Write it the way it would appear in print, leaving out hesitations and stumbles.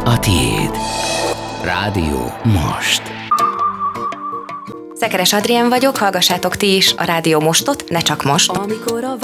a tiéd. Rádió Most. Szekeres Adrien vagyok, hallgassátok ti is a Rádió Mostot, ne csak most.